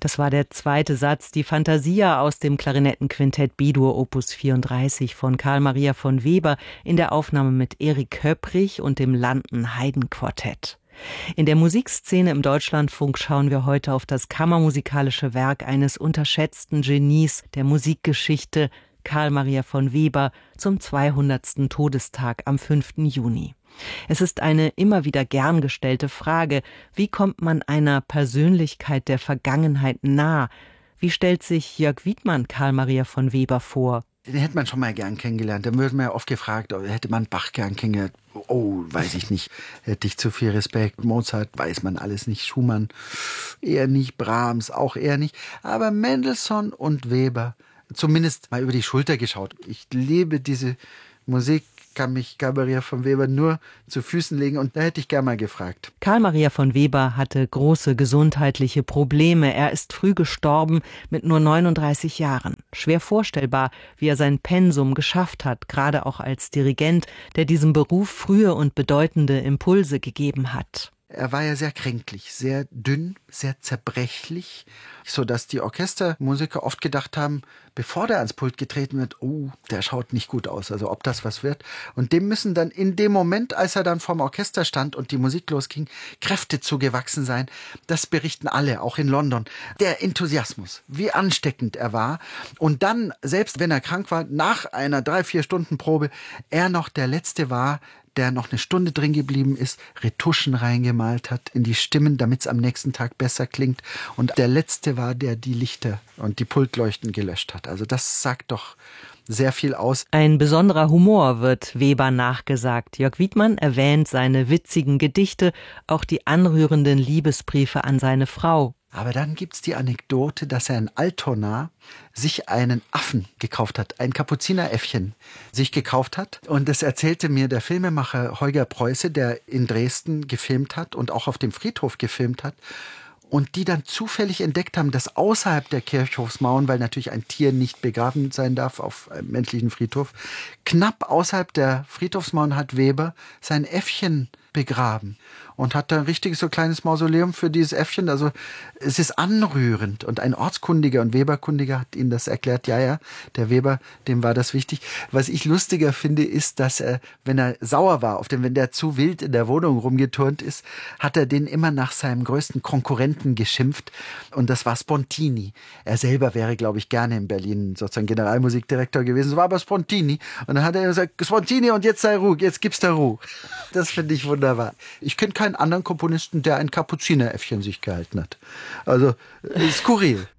Das war der zweite Satz, die Fantasia aus dem Klarinettenquintett B-Dur Opus 34 von Carl Maria von Weber in der Aufnahme mit Erik Köpprich und dem Landen-Haydn-Quartett. In der Musikszene im Deutschlandfunk schauen wir heute auf das kammermusikalische Werk eines unterschätzten Genies der Musikgeschichte, Carl Maria von Weber, zum 200. Todestag am 5. Juni. Es ist eine immer wieder gern gestellte Frage: Wie kommt man einer Persönlichkeit der Vergangenheit nah? Wie stellt sich Jörg Wiedmann Carl Maria von Weber vor? Den hätte man schon mal gern kennengelernt. Da wird man ja oft gefragt, hätte man Bach gern kennengelernt? Oh, weiß ich nicht. Hätte ich zu viel Respekt. Mozart weiß man alles nicht. Schumann eher nicht. Brahms auch eher nicht. Aber Mendelssohn und Weber, zumindest mal über die Schulter geschaut. Ich liebe diese Musik, kann mich Carl Maria von Weber nur zu Füßen legen, und da hätte ich gerne mal gefragt. Carl Maria von Weber hatte große gesundheitliche Probleme. Er ist früh gestorben mit nur 39 Jahren. Schwer vorstellbar, wie er sein Pensum geschafft hat, gerade auch als Dirigent, der diesem Beruf frühe und bedeutende Impulse gegeben hat. Er war ja sehr kränklich, sehr dünn, sehr zerbrechlich, sodass die Orchestermusiker oft gedacht haben, bevor der ans Pult getreten wird, oh, der schaut nicht gut aus, also ob das was wird. Und dem müssen dann in dem Moment, als er dann vorm Orchester stand und die Musik losging, Kräfte zugewachsen sein. Das berichten alle, auch in London. Der Enthusiasmus, wie ansteckend er war. Und dann, selbst wenn er krank war, nach einer 3-4 Stunden Probe, er noch der Letzte war, der noch eine Stunde drin geblieben ist, Retuschen reingemalt hat in die Stimmen, damit es am nächsten Tag besser klingt. Und der Letzte war, der die Lichter und die Pultleuchten gelöscht hat. Also das sagt doch sehr viel aus. Ein besonderer Humor wird Weber nachgesagt. Jörg Wiedmann erwähnt seine witzigen Gedichte, auch die anrührenden Liebesbriefe an seine Frau. Aber dann gibt's die Anekdote, dass er in Altona sich einen Affen gekauft hat, ein Kapuzineräffchen sich gekauft hat. Und das erzählte mir der Filmemacher Holger Preuße, der in Dresden gefilmt hat und auch auf dem Friedhof gefilmt hat. Und die dann zufällig entdeckt haben, dass außerhalb der Kirchhofsmauern, weil natürlich ein Tier nicht begraben sein darf auf einem menschlichen Friedhof, knapp außerhalb der Friedhofsmauern hat Weber sein Äffchen begraben und hat da ein richtiges so kleines Mausoleum für dieses Äffchen. Also es ist anrührend, und ein Ortskundiger und Weberkundiger hat ihnen das erklärt. Ja, der Weber, dem war das wichtig. Was ich lustiger finde, ist, dass er, wenn er sauer war auf den, wenn der zu wild in der Wohnung rumgeturnt ist, hat er den immer nach seinem größten Konkurrenten geschimpft, und das war Spontini. Er selber wäre, glaube ich, gerne in Berlin sozusagen Generalmusikdirektor gewesen. Es war aber Spontini, und dann hat er gesagt, Spontini, und jetzt sei Ruhe, jetzt gibt's da Ruhe. Das finde ich wunderbar. Ich kenne keinen anderen Komponisten, der ein Kapuzineräffchen sich gehalten hat. Also, skurril.